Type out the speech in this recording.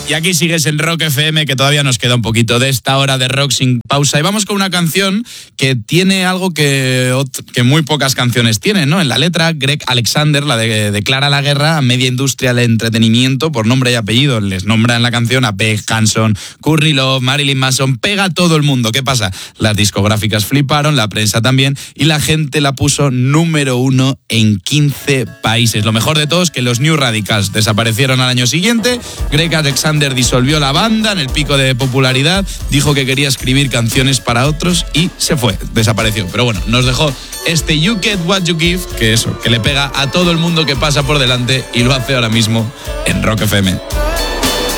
Y aquí sigues en Rock FM, que todavía nos queda un poquito de esta hora de rock sin pausa. Y vamos con una canción que tiene algo que muy pocas canciones tienen, ¿no? En la letra, Greg Alexander declara la guerra a media industria del entretenimiento por nombre y apellido. Les nombra en la canción a Beck Hanson, Courtney Love, Marilyn Manson. Pega a todo el mundo. ¿Qué pasa? Las discográficas fliparon, la prensa también, y la gente la puso número 1 en 15 países. Lo mejor de todo es que los New Radicals desaparecieron al año siguiente. Greg Alexander disolvió la banda en el pico de popularidad, dijo que quería escribir canciones para otros y se fue, desapareció. Pero bueno, nos dejó este You Get What You Give, que le pega a todo el mundo que pasa por delante, y lo hace ahora mismo en Rock FM.